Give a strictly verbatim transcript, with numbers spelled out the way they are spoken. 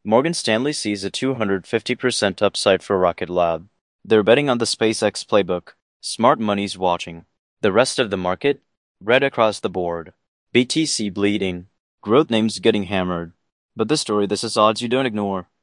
Morgan Stanley sees a two hundred fifty percent upside for Rocket Lab. They're betting on the SpaceX playbook. Smart money's watching. The rest of the market? Red across the board. B T C bleeding. Growth names getting hammered. But this story, this is odds you don't ignore.